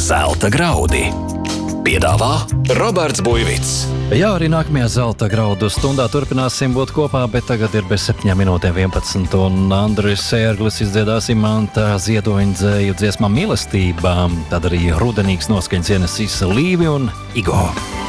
Zelta graudi. Piedāvā Roberts Buivits. Jā, arī nākamajā zelta graudu stundā turpināsim būt kopā, bet tagad ir bez 7:11 un Andris Sērglis izdziedās Imanta Ziedoņdzēju dziesmā Mīlestība. Tad arī rudenīgs noskaņas ienesīs Līvi un Igo.